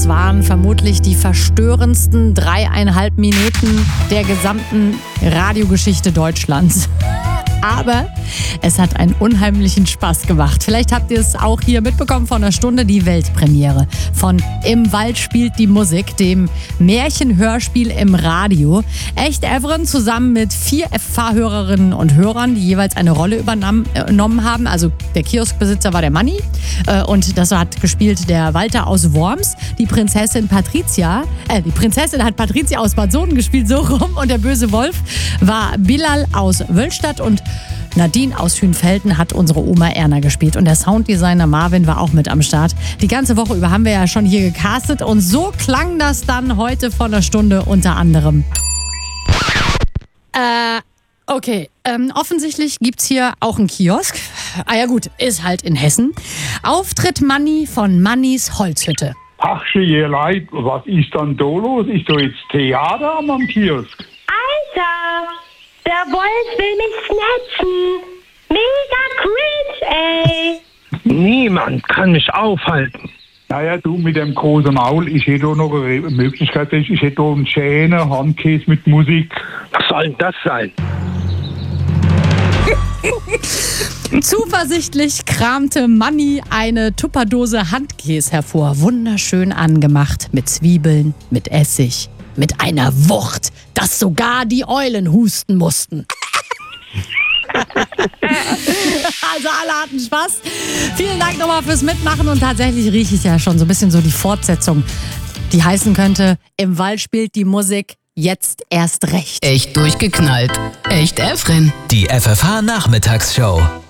Das waren vermutlich die verstörendsten 3,5 Minuten der gesamten Radiogeschichte Deutschlands. Aber es hat einen unheimlichen Spaß gemacht. Vielleicht habt ihr es auch hier mitbekommen von einer Stunde, die Weltpremiere von Im Wald spielt die Musik, dem Märchenhörspiel im Radio. Echt Evren zusammen mit 4 FFH-Hörerinnen und Hörern, die jeweils eine Rolle übernommen haben. Also der Kioskbesitzer war der Manni und das hat gespielt der Walter aus Worms. Die Prinzessin hat Patricia aus Bad Soden gespielt, so rum. Und der böse Wolf war Bilal aus Wöllstadt und Nadine aus Hünfelden hat unsere Oma Erna gespielt. Und der Sounddesigner Marvin war auch mit am Start. Die ganze Woche über haben wir ja schon hier gecastet. Und so klang das dann heute von einer Stunde unter anderem. Okay. Offensichtlich gibt's hier auch einen Kiosk. Ah ja gut, ist halt in Hessen. Auftritt Manni von Mannis Holzhütte. Ach, je leid, was ist dann da los? Ist da jetzt Theater am Kiosk? Alter, der Wolf will mich snatchen. Mega cringe, ey. Niemand kann mich aufhalten. Naja, du mit dem großen Maul, ich hätte auch noch eine Möglichkeit, ich hätte auch einen schönen Handkäse mit Musik. Was soll denn das sein? Zuversichtlich kramte Manni eine Tupperdose Handkäse hervor. Wunderschön angemacht mit Zwiebeln, mit Essig, mit einer Wucht, dass sogar die Eulen husten mussten. Also alle hatten Spaß. Vielen Dank nochmal fürs Mitmachen und tatsächlich rieche ich ja schon so ein bisschen so die Fortsetzung, die heißen könnte, Im Wald spielt die Musik, jetzt erst recht. Echt durchgeknallt. Echt Evren. Die FFH-Nachmittagsshow.